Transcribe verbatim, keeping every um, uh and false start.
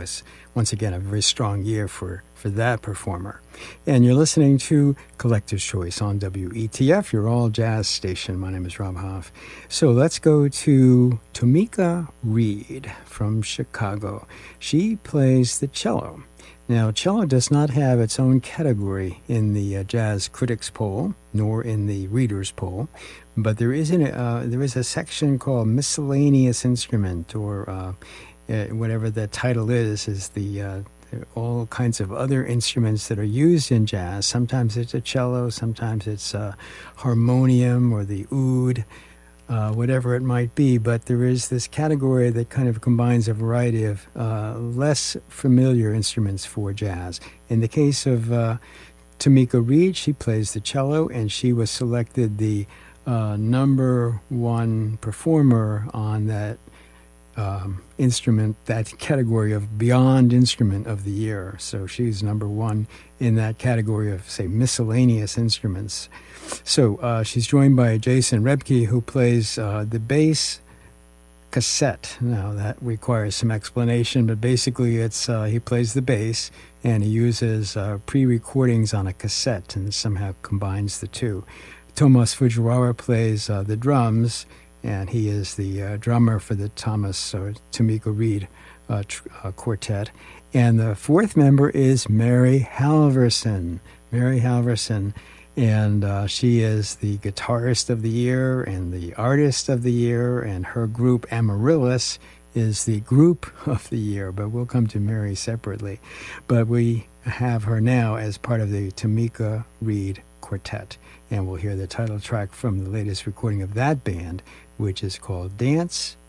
was, once again, a very strong year for, for that performer. And you're listening to Collector's Choice on W E T F, your all-jazz station. My name is Rob Hoff. So let's go to Tamika Reed from Chicago. She plays the cello. Now, cello does not have its own category in the uh, Jazz Critics Poll, nor in the Readers Poll, but there is, an, uh, there is a section called Miscellaneous Instrument, or uh, uh, whatever the title is, is the uh, all kinds of other instruments that are used in jazz. Sometimes it's a cello, sometimes it's a harmonium or the oud, Uh, whatever it might be, but there is this category that kind of combines a variety of uh, less familiar instruments for jazz. In the case of uh, Tamika Reed, she plays the cello, and she was selected the uh, number one performer on that um, instrument, that category of Beyond Instrument of the Year. So she's number one in that category of, say, miscellaneous instruments. So uh, she's joined by Jason Rebke, who plays uh, the bass cassette. Now, that requires some explanation, but basically it's uh, he plays the bass, and he uses uh, pre-recordings on a cassette and somehow combines the two. Tomas Fujiwara plays uh, the drums, and he is the uh, drummer for the Thomas or Tamika Reed uh, tr- uh, quartet. And the fourth member is Mary Halverson. Mary Halverson. And uh, she is the guitarist of the year and the artist of the year, and her group Amaryllis is the group of the year, but we'll come to Mary separately. But we have her now as part of the Tamika Reed Quartet, and we'll hear the title track from the latest recording of that band, which is called Dance